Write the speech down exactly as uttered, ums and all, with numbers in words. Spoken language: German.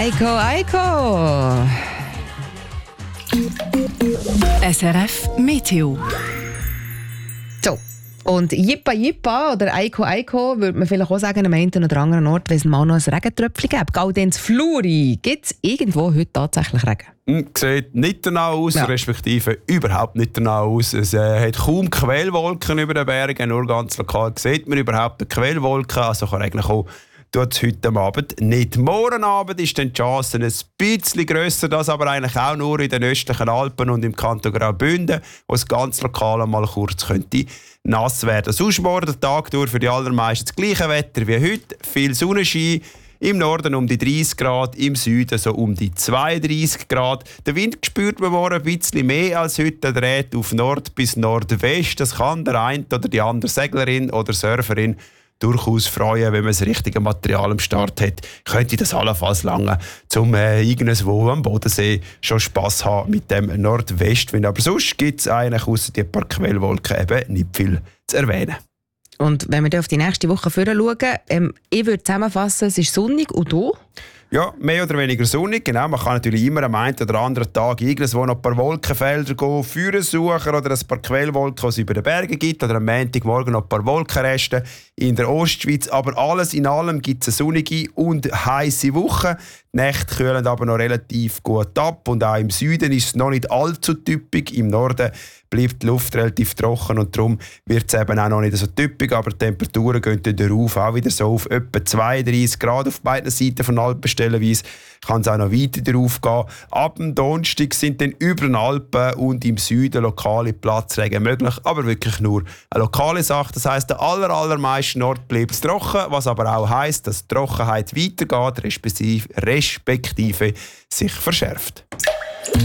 Eiko, Eiko. S R F Meteo. So. Und Jippa Jippa oder Eiko Eiko würde man vielleicht auch sagen, am einen oder anderen Ort, wenn es mal noch ein Regentröpfchen gibt. Gaudenz Fluri. Gibt es irgendwo heute tatsächlich Regen? Sieht nicht danach aus, ja. respektive überhaupt nicht danach aus. Es äh, hat kaum Quellwolken über den Bergen, nur ganz lokal sieht man überhaupt eine Quellwolke. Also kann eigentlich auch tut es heute Abend nicht. Morgen Abend ist dann die Chance ein bisschen grösser, das aber eigentlich auch nur in den östlichen Alpen und im Kanton Graubünden, wo es ganz lokal einmal kurz könnte nass werden. Sonst morgen der Tag durch für die allermeisten das gleiche Wetter wie heute. Viel Sonnenschein. Im Norden um die dreißig Grad, im Süden so um die zweiunddreißig Grad. Der Wind spürt man morgen ein bisschen mehr als heute. Er dreht auf Nord bis Nordwest. Das kann der eine oder die andere Seglerin oder Surferin durchaus freuen, wenn man das richtige Material am Start hat. Könnte das allenfalls lange, um äh, irgendwo am Bodensee schon Spass haben mit dem Nordwestwind. Aber sonst gibt es eigentlich ausser die paar Quellwolken eben nicht viel zu erwähnen. Und wenn wir dann auf die nächste Woche schauen, ähm, ich würde zusammenfassen, es ist sonnig und du? Ja, mehr oder weniger sonnig. Genau, man kann natürlich immer am einen oder anderen Tag irgendwo noch ein paar Wolkenfelder gehen, Führer suchen oder ein paar Quellwolken, die es über den Bergen gibt. Oder am Montagmorgen noch ein paar Wolkenreste in der Ostschweiz. Aber alles in allem gibt es eine sonnige und heisse Woche. Die Nächte kühlen aber noch relativ gut ab. Und auch im Süden ist es noch nicht allzu typisch. Im Norden bleibt die Luft relativ trocken und darum wird es eben auch noch nicht so typisch. Aber die Temperaturen gehen dann rauf, auch wieder so auf etwa zweiunddreißig Grad auf beiden Seiten von Alpen. Stellenweise kann es auch noch weiter darauf gehen. Ab dem Donnerstag sind dann über den Alpen und im Süden lokale Platzregen möglich, aber wirklich nur eine lokale Sache. Das heisst, der aller, allermeisten Ort bleibt es trocken, was aber auch heisst, dass die Trockenheit weitergeht, respektive, respektive sich verschärft.